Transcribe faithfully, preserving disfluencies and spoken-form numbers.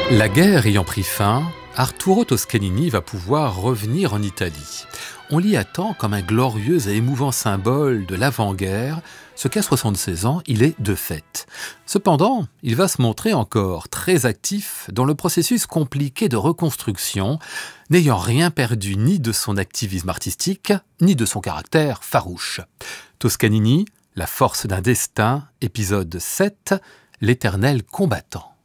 La guerre ayant pris fin, Arturo Toscanini va pouvoir revenir en Italie. On l'y attend comme un glorieux et émouvant symbole de l'avant-guerre, ce qu'à soixante-seize ans, il est de fait. Cependant, il va se montrer encore très actif dans le processus compliqué de reconstruction, n'ayant rien perdu ni de son activisme artistique, ni de son caractère farouche. Toscanini, la force d'un destin, épisode sept, l'éternel combattant.